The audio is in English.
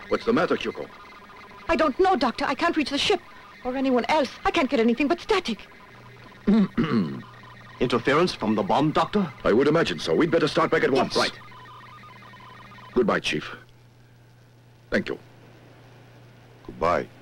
What's the matter, Kyoko? I don't know, Doctor. I can't reach the ship. Or anyone else. I can't get anything but static. Interference from the bomb, Doctor? I would imagine so. We'd better start back at once. Right. Goodbye, Chief. Thank you. Goodbye.